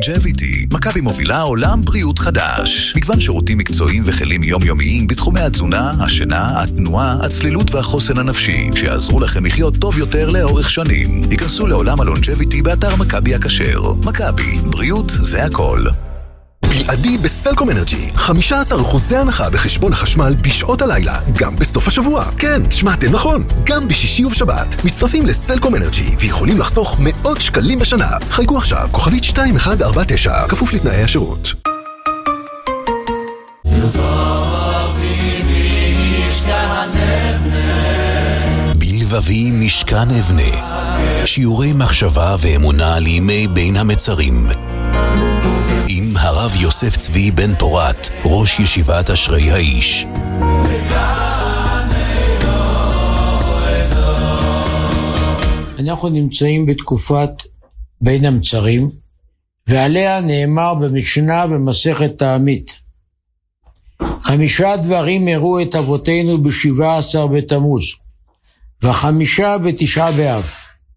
לונג'ביטי. מכבי מובילה עולם בריאות חדש. מגוון שירותים מקצועיים וכלים יומיומיים בתחומי התזונה, השינה, התנועה, הצלילות והחוסן הנפשי, שיעזרו לכם לחיות טוב יותר לאורך שנים. היכנסו לעולם הלונג'ביטי באתר מכבי הכשר. מכבי, בריאות זה הכל. בלעדי בסלקום אנרג'י, 15% הנחה בחשבון החשמל בשעות הלילה, גם בסוף השבוע. כן, שמעתם נכון, גם בשישי ובשבת. מצטרפים לסלקום אנרג'י ויכולים לחסוך מאות שקלים בשנה. חייגו עכשיו, כוכבית 2149, כפוף לתנאי השירות. בלבבי משכן אבנה, שיעורי מחשבה ואמונה לימי בין המצרים, עם הרב יוסף צבי בן פורת, ראש ישיבת אשרי האיש. אנחנו נמצאים בתקופת בין המצרים, ועליה נאמר במשנה במסכת תענית: 5 דברים הראו את אבותינו ב17 בתמוז, ו5 בתשעה באב.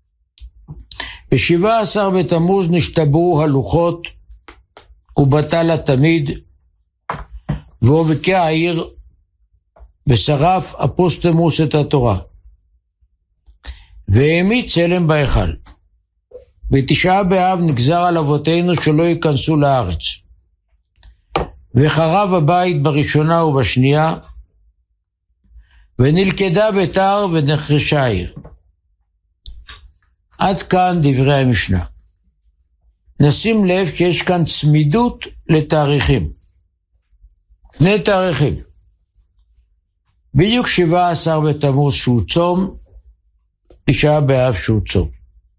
ב17 בתמוז נשתברו הלוחות, ובטל התמיד, והובקע העיר, ושרף אפוסטמוס את התורה, והעמיד צלם בהיכל. בתשעה באב נגזר על אבותינו שלא ייכנסו לארץ, וחרב הבית בראשונה ובשנייה, ונלכדה ביתר ונחרשה העיר. עד כאן דברי המשנה. נשים לב שיש כאן צמידות לתאריכים. 2 תאריכים. בדיוק 17 בתמוז שהוא צום, 9 באב שהוא צום.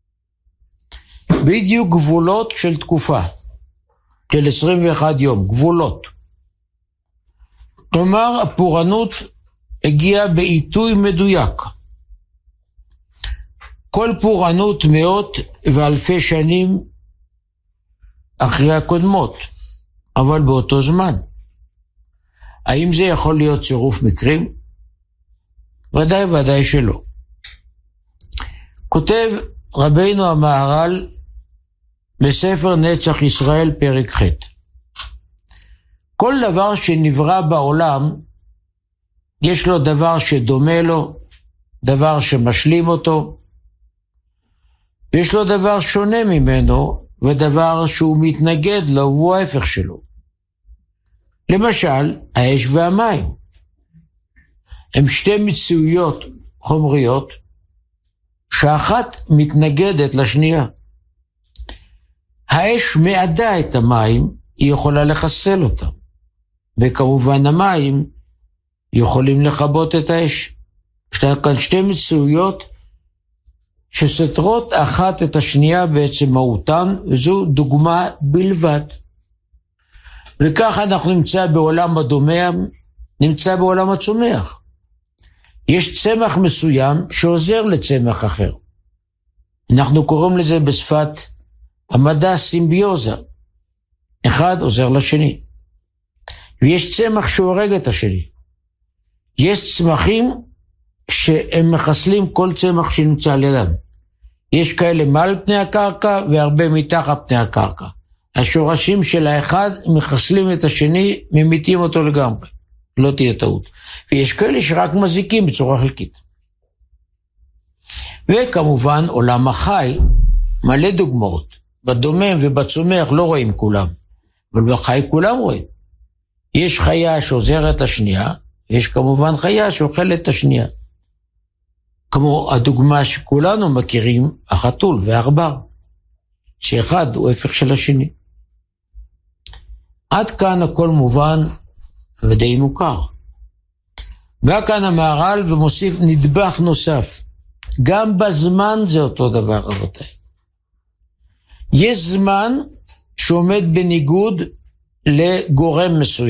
בדיוק גבולות של תקופה, של 21 יום, גבולות. כלומר, הפורענות הגיעה בעיתוי מדויק. כל פורענות מאות ואלפי שנים אחרי הקודמות, אבל באותו זמן. האם זה יכול להיות צירוף מקרים? ודאי שלא. כותב רבינו המהר"ל בספר נצח ישראל פרק ח': כל דבר שנברא בעולם יש לו דבר שדומה לו, דבר שמשלים אותו, ויש לו דבר שונה ממנו, ודבר שהוא מתנגד לו, הוא ההפך שלו. למשל, האש והמים. הם 2 מציאויות חומריות, שאחת מתנגדת לשנייה. האש מעדה את המים, היא יכולה לחסל אותם. וכמובן המים יכולים לכבות את האש. יש כאן 2 מציאויות שסותרות אחת את השנייה בעצם מהותן, וזו דוגמה בלבד. וכך אנחנו נמצא בעולם הדומם, נמצא בעולם הצומח. יש צמח מסוים שעוזר לצמח אחר. אנחנו קוראים לזה בשפת המדע סימביוזה. אחד עוזר לשני. ויש צמח שהורג את השני. יש צמחים שהם מחסלים כל צמח שנמצא על ידם. יש כאלה מעל פני הקרקע והרבה מתחת פני הקרקע. השורשים של האחד מחסלים את השני, ממיתים אותו לגמרי. לא תהיה טעות. ויש כאלה שרק מזיקים בצורה חלקית. וכמובן עולם החי מלא דוגמאות. בדומם ובצומח לא רואים כולם, אבל בחי כולם רואים. יש חיה שעוזרת לשנייה, יש כמובן חיה שאוכלת את השנייה. כמו הדוגמה שכולנו מכירים, החתול והעכבר, שאחד הוא הפך של השני. עד כאן הכל מובן ודי מוכר. בא כאן המהר"ל ומוסיף נדבך נוסף. גם בזמן זה אותו דבר, רבותיי. יש זמן שעומד בניגוד לגורם מסוים.